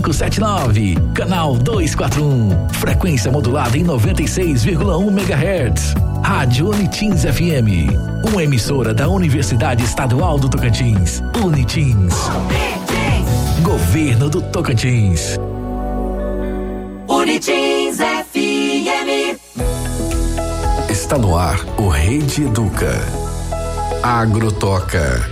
579, canal 241, frequência modulada em 96,1 MHz. Rádio Unitins FM, uma emissora da Universidade Estadual do Tocantins. Unitins. Governo do Tocantins. Unitins FM. Está no ar o Rede Educa. Agrotoca.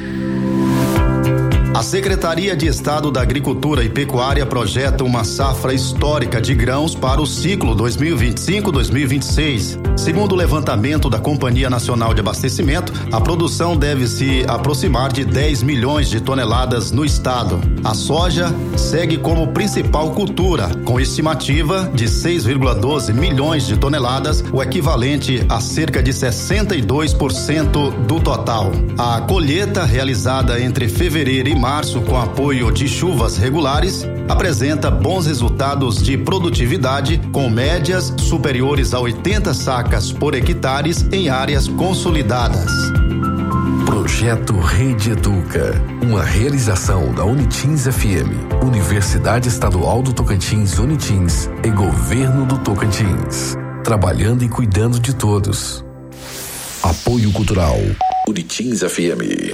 A Secretaria de Estado da Agricultura e Pecuária projeta uma safra histórica de grãos para o ciclo 2025-2026. Segundo o levantamento da Companhia Nacional de Abastecimento, a produção deve se aproximar de 10 milhões de toneladas no estado. A soja segue como principal cultura, com estimativa de 6,12 milhões de toneladas, o equivalente a cerca de 62% do total. A colheita, realizada entre fevereiro e março com apoio de chuvas regulares, apresenta bons resultados de produtividade, com médias superiores a 80 sacas por hectares em áreas consolidadas. Projeto Rede Educa, uma realização da Unitins FM, Universidade Estadual do Tocantins, Unitins e Governo do Tocantins, trabalhando e cuidando de todos. Apoio Cultural, Unitins FM.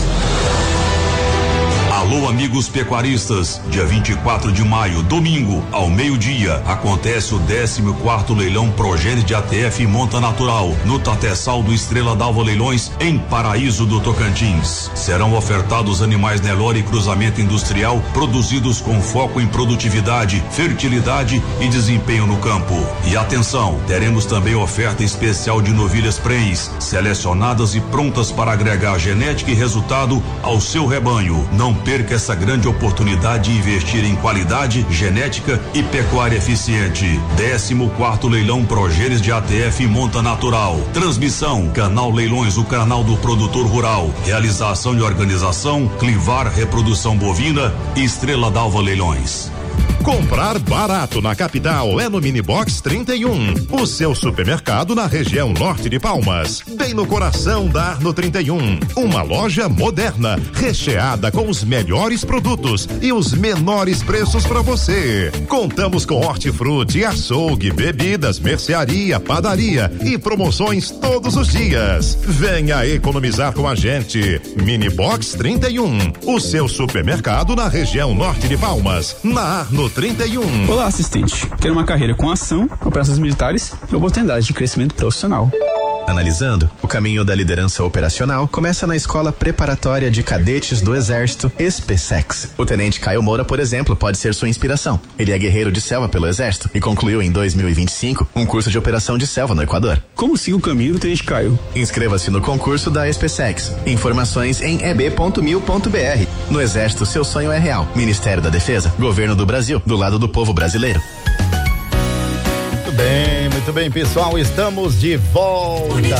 Alô, amigos pecuaristas, dia 24 de maio, domingo, ao meio-dia, acontece o 14º leilão Progênie de ATF Monta Natural, no Tateçal do Estrela d'Alva Leilões, em Paraíso do Tocantins. Serão ofertados animais Nelore e cruzamento industrial, produzidos com foco em produtividade, fertilidade e desempenho no campo. E atenção, teremos também oferta especial de novilhas prens, selecionadas e prontas para agregar genética e resultado ao seu rebanho. Não perca essa grande oportunidade de investir em qualidade, genética e pecuária eficiente. 14º leilão Progênies de ATF Monta Natural. Transmissão: Canal Leilões, o canal do produtor rural. Realização e organização: Clivar Reprodução Bovina e Estrela d'Alva Leilões. Comprar barato na capital é no Minibox 31, o seu supermercado na região norte de Palmas, bem no coração da Arno 31. Uma loja moderna, recheada com os melhores produtos e os menores preços para você. Contamos com hortifruti, açougue, bebidas, mercearia, padaria e promoções todos os dias. Venha economizar com a gente. Minibox 31, o seu supermercado na região norte de Palmas, na Arno 31. Olá, assistente. Quero uma carreira com ação, operações militares e oportunidades de crescimento profissional. Analisando, o caminho da liderança operacional começa na Escola Preparatória de Cadetes do Exército, SPSEX. O Tenente Caio Moura, por exemplo, pode ser sua inspiração. Ele é guerreiro de selva pelo Exército e concluiu em 2025 um curso de operação de selva no Equador. Como siga o caminho do Tenente Caio? Inscreva-se no concurso da SPSEX. Informações em eb.mil.br. No Exército, seu sonho é real. Ministério da Defesa, Governo do Brasil, do lado do povo brasileiro. Muito bem, pessoal, estamos de volta.